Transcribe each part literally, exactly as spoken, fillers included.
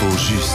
L'info juste.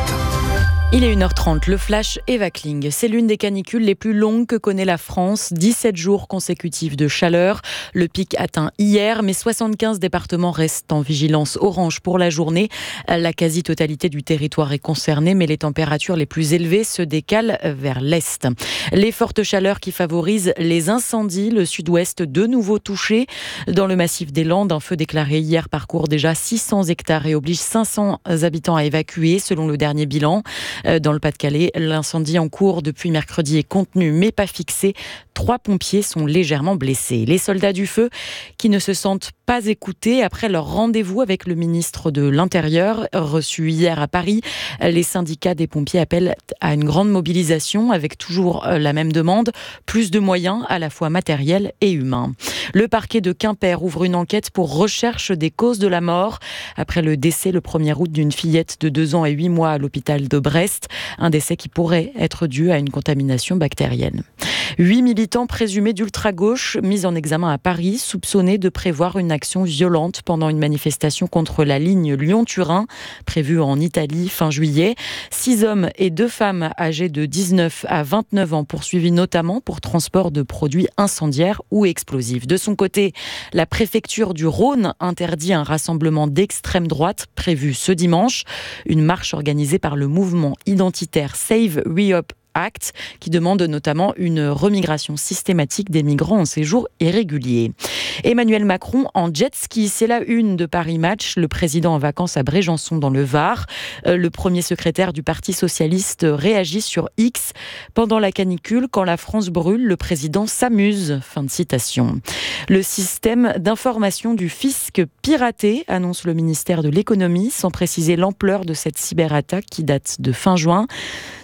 Il est une heure trente, le flash Eva Kling. C'est l'une des canicules les plus longues que connaît la France. dix-sept jours consécutifs de chaleur. Le pic atteint hier, mais soixante-quinze départements restent en vigilance orange pour la journée. La quasi-totalité du territoire est concernée, mais les températures les plus élevées se décalent vers l'est. Les fortes chaleurs qui favorisent les incendies, le sud-ouest de nouveau touché. Dans le massif des Landes, un feu déclaré hier parcourt déjà six cents hectares et oblige cinq cents habitants à évacuer, selon le dernier bilan. Dans le Pas-de-Calais, l'incendie en cours depuis mercredi est contenu mais pas fixé. Trois pompiers sont légèrement blessés. Les soldats du feu qui ne se sentent pas écoutés après leur rendez-vous avec le ministre de l'Intérieur reçu hier à Paris. Les syndicats des pompiers appellent à une grande mobilisation avec toujours la même demande, plus de moyens à la fois matériels et humains. Le parquet de Quimper ouvre une enquête pour recherche des causes de la mort après le décès le premier août d'une fillette de deux ans et huit mois à l'hôpital de Brest. Un décès qui pourrait être dû à une contamination bactérienne. Huit militants présumés d'ultra-gauche mis en examen à Paris, soupçonnés de prévoir une action violente pendant une manifestation contre la ligne Lyon-Turin, prévue en Italie fin juillet. Six hommes et deux femmes âgés de dix-neuf à vingt-neuf ans poursuivis notamment pour transport de produits incendiaires ou explosifs. De son côté, la préfecture du Rhône interdit un rassemblement d'extrême droite prévu ce dimanche. Une marche organisée par le mouvement identitaire Save Riop Act, qui demande notamment une remigration systématique des migrants en séjour irrégulier. Emmanuel Macron en jet ski, c'est la une de Paris Match. Le président en vacances à Bréjançon dans le Var. Le premier secrétaire du Parti socialiste réagit sur X. Pendant la canicule, quand la France brûle, le président s'amuse. Fin de citation. Le système d'information du fisc piraté, annonce le ministère de l'économie, sans préciser l'ampleur de cette cyberattaque qui date de fin juin.